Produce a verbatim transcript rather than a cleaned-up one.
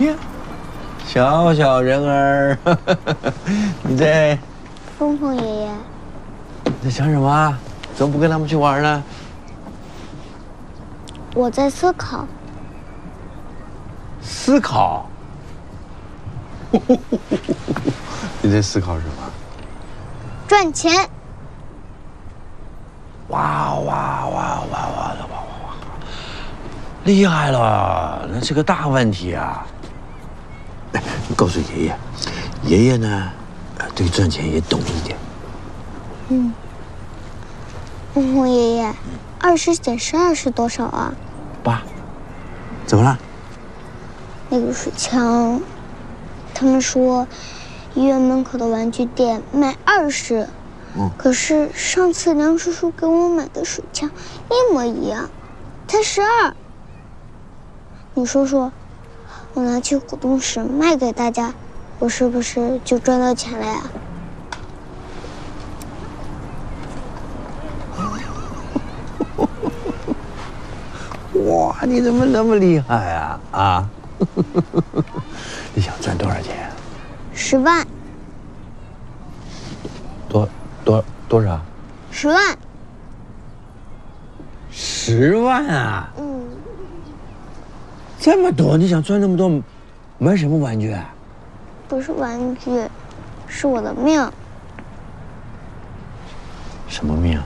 呀，小小人儿，你在？ 凤凤爷爷， 你在想什么啊？怎么不跟他们去玩呢？ 我在思考。 思考？你在思考什么？ 赚钱。 哇哇哇哇哇哇哇哇！厉害了，那是个大问题啊！哎，你告诉爷爷，爷爷呢，对赚钱也懂一点。 嗯。凤凤爷爷，二十减十二是多少啊？ 爸，怎么了？ 那个水枪，他们说医院门口的玩具店卖二十，嗯，可是上次梁叔叔给我买的水枪一模一样，才十二。你说说，我拿去活动室卖给大家，我是不是就赚到钱了呀？ 哇，你怎么那么厉害啊啊！你想赚多少钱？ 十万。 多多多少？ 十万。 十万啊！ 嗯。 这么多，你想赚那么多，买什么玩具啊？ 不是玩具，是我的命。 什么命？